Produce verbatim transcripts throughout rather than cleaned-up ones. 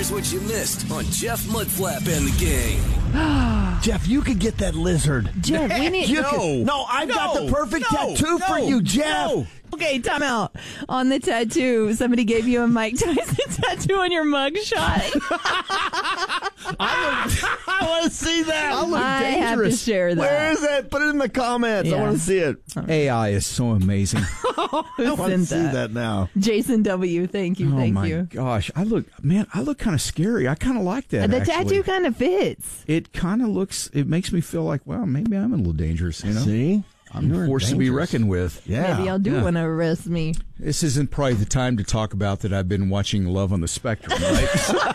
Here's what you missed on Jeff Mudflap and the Gang. Jeff, you could get that lizard. Jeff, we need... You No. could- no, I've No. got the perfect No. tattoo for No. you, Jeff. No. Okay, time out. On the tattoo, somebody gave you a Mike Tyson tattoo on your mugshot. I want to see that. I look I have to dangerous. share that. Where is it? Put it in the comments. I Yeah. want to see it. A I is so amazing. I want to sent see that? that now. Jason W., thank you, Oh thank my you. gosh, I look, man, I look kind of scary. I kind of like that. The actually. tattoo kind of fits. It kind of looks. It makes me feel like, well, maybe I'm a little dangerous. You know, See? I'm You're forced to be dangerous. reckoned with. Yeah. Maybe I'll do yeah. want to arrest me. This isn't probably the time to talk about that. I've been watching Love on the Spectrum, right?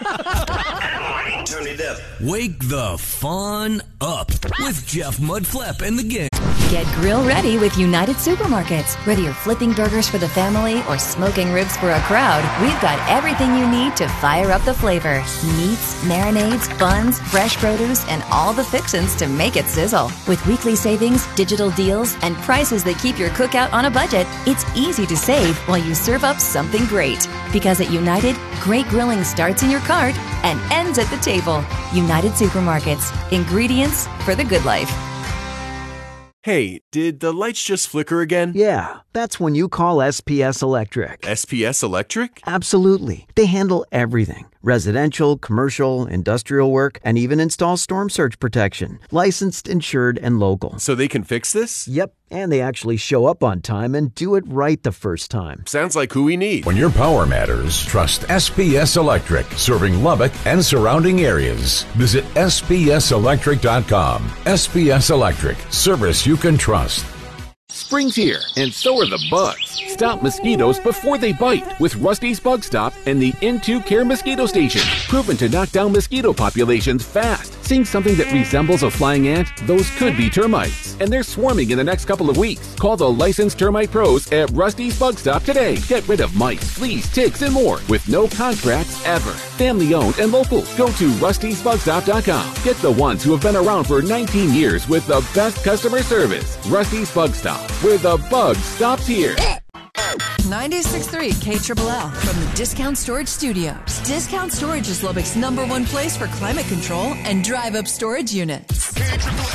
Turn it up. Wake the fun up with Jeff Mudflap and the Gang. Get grill ready with United Supermarkets. Whether you're flipping burgers for the family or smoking ribs for a crowd, we've got everything you need to fire up the flavor. Meats, marinades, buns, fresh produce, and all the fixins to make it sizzle. With weekly savings, digital deals, and prices that keep your cookout on a budget, it's easy to save while you serve up something great. Because at United, great grilling starts in your cart and ends at the table. United Supermarkets. Ingredients for the good life. Hey, did the lights just flicker again? Yeah, that's when you call S P S Electric. S P S Electric? Absolutely. They handle everything. Residential, commercial, industrial work, and even install storm surge protection. Licensed, insured, and local. So they can fix this? Yep, and they actually show up on time and do it right the first time. Sounds like who we need. When your power matters, trust S P S Electric, serving Lubbock and surrounding areas. Visit S P S electric dot com. S P S Electric, service you can trust. Spring's here, and so are the bugs. Stop mosquitoes before they bite with Rusty's Bug Stop and the N two Care Mosquito Station. Proven to knock down mosquito populations fast. Seeing something that resembles a flying ant? Those could be termites, and they're swarming in the next couple of weeks. Call the licensed termite pros at Rusty's Bug Stop today. Get rid of mice, fleas, ticks, and more with no contracts ever. Family owned and local. Go to Rusty's Bug Stop dot com. Get the ones who have been around for nineteen years with the best customer service. Rusty's Bug Stop, where the bug stops here. ninety-six point three K L L L from the Discount Storage Studios. Discount Storage is Lubbock's number one place for climate control and drive-up storage units.